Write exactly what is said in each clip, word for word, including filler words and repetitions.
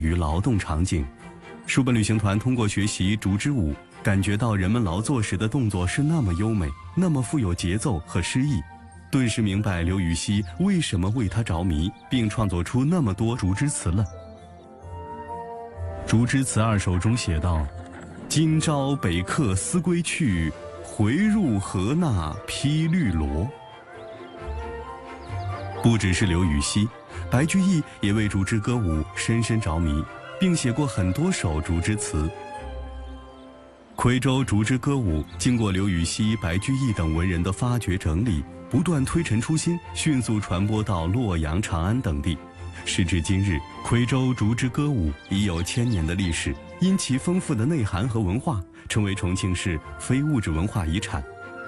與勞動場景。書本旅行團通過學習竹之舞，感覺到人們勞作時的動作是那麼優美，那麼富有節奏和詩意，頓時明白劉禹錫為什麼為他着迷，並創作出那麼多竹枝詞了。竹枝詞二首中寫道：今朝北客思歸去，回入河那披綠蘿。不只是劉禹錫，白居易也為竹枝歌舞深深着迷，並寫過很多首竹枝詞。夔州竹枝歌舞經過劉禹錫、白居易等文人的發掘整理，不斷推陳出新，迅速傳播到洛陽、長安等地。時至今日，夔州竹枝歌舞已有千年的歷史，因其豐富的內涵和文化，成為重慶市非物質文化遺產。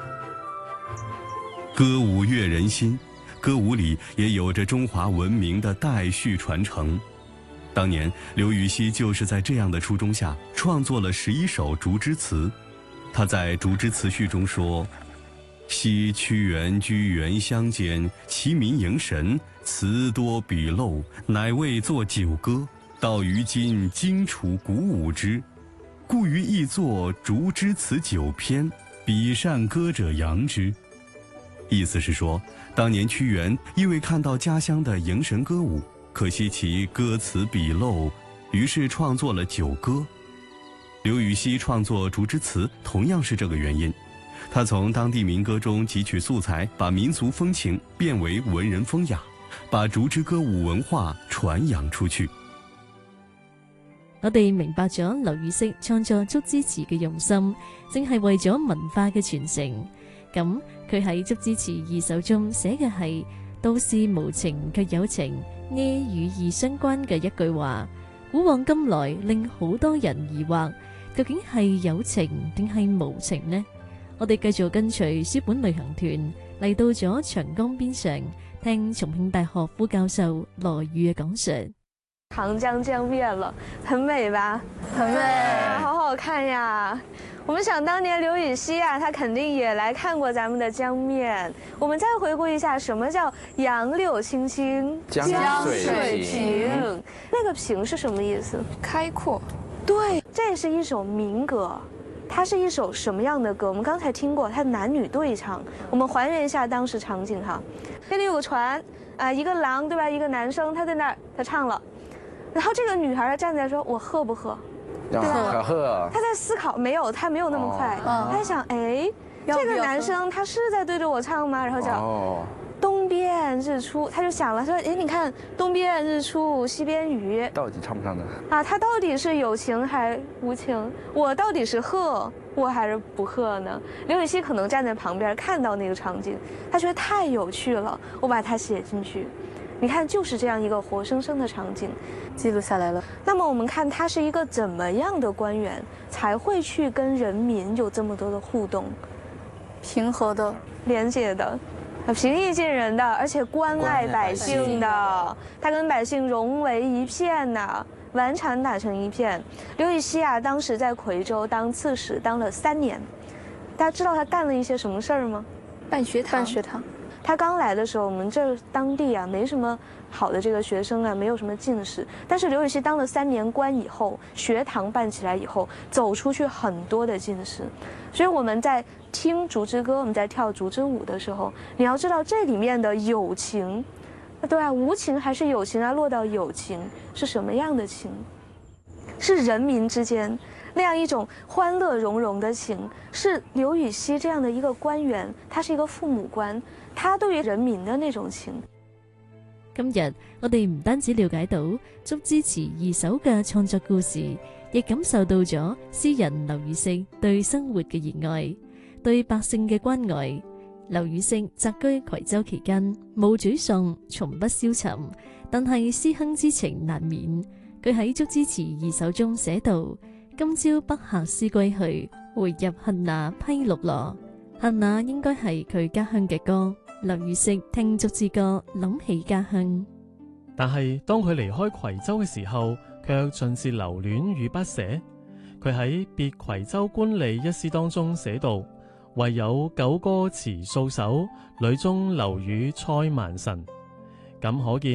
歌舞悅人心，歌舞裡也有着中華文明的代續傳承。當年劉禹錫就是在這樣的初衷下創作了十一首竹枝詞。他在竹枝詞序中說：昔屈原居原鄉間，其民迎神，詞多筆陋，乃為作酒歌。到於今，精除鼓舞之，故於意作竹枝詞九篇，比善歌者揚之。意思是說，當年屈原因為看到家鄉的迎神歌舞，可惜其歌詞筆陋，於是創作了酒歌。劉禹錫創作竹枝詞同樣是這個原因，他從當地民歌中汲取素材，把民俗風情變為文人風雅，把竹枝歌舞文化傳揚出去。 我哋明白咗劉禹錫創作竹枝詞嘅用心，正係為咗文化嘅傳承。咁佢喺竹枝詞二首中寫嘅係都是無情卻有情，呢與義相關嘅一句話，古往今來令好多人疑惑，究竟係有情定係無情呢？我哋繼續跟隨書本旅行團嚟到咗長江邊上，聽重慶大學副教授羅宇嘅講述。 長江江面了，很美吧？ 很美， 啊，好好看呀！我們想當年劉禹錫啊，他肯定也來看過咱們的江面。我們再回顧一下，什麼叫楊柳青青， 江水平？ 那個平是什麼意思？ 開闊。 對，這是一首民歌。它是一首什麼樣的歌？我們剛才聽過，它男女對唱。我們還原一下當時場景哈，這裡有個船啊，一個郎對吧？一個男生他在那兒，他唱了。然後這個女孩她站在說：“我喝不喝？”對吧？ 喝。 她在思考，沒有，她沒有那麼快。 哦、 她在想：“哎，這個男生他是在對着我唱嗎？”然後叫、哦、東邊日出，他就想了說：“哎，你看東邊日出西邊雨， 到底唱不唱的？ 啊，他到底是有情還無情？我到底是喝我還是不喝呢？”劉禹錫可能站在旁邊看到那個場景，他覺得太有趣了，我把它寫進去。你看，就是這樣一個活生生的場景， 記錄下來了。 那麼我們看他是一個怎麼樣的官員，才會去跟人民有這麼多的互動？ 平和的、 廉潔的、平易近人的，而且關愛百姓的。他跟百姓融為一片吶，完全打成一片。劉禹錫啊，當時在夔州當刺史，當了三年。大家知道他幹了一些什麼事兒嗎？ 辦學堂。辦學堂。 他剛來的時候，我們這當地啊沒什麼好的這個學生啊，沒有什麼進士。但是劉禹錫當了三年官以後，學堂辦起來以後，走出去很多的進士。所以我們在聽竹枝歌，我們在跳竹枝舞的時候，你要知道這裡面的有情，對啊，無情還是有情啊？落到有情是什麼樣的情？是人民之間那樣一種歡樂融融的情，是劉禹錫這樣的一個官員，他是一個父母官，他對於人民的那種情。 今日我哋唔單止了解到竹枝詞二首嘅創作故事，亦感受到咗詩人劉禹錫對生活嘅熱愛，對百姓嘅關愛。劉禹錫謫居夔州期間，冇沮喪，從不消沉，但係思鄉之情難免。佢喺竹枝詞二首中寫道：今朝北客思歸去，回入河那披綠蘿。河那應該係佢家鄉嘅歌。劉禹錫聽竹枝歌，諗起家鄉。 但係當佢離開夔州嘅時候，卻盡是留戀與不捨。佢喺《別夔州官吏》一詩當中寫道：唯有九歌詞數首，裏中留與塞萬神。咁可見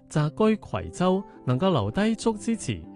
擇居夔州，能夠留低祝之詞，